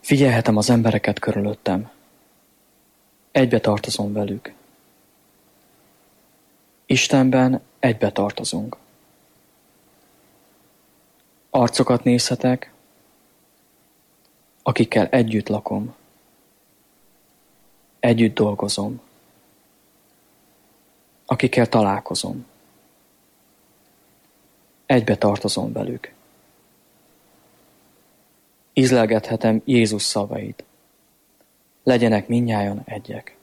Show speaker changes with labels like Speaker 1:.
Speaker 1: Figyelhetem az embereket körülöttem. Egybe tartozom velük. Istenben egybe tartozunk. Arcokat nézhetek, akikkel együtt lakom. Együtt dolgozom. Akikkel találkozom. Egybe tartozom velük. Ízlelgethetem Jézus szavait. Legyenek mindnyájan egyek.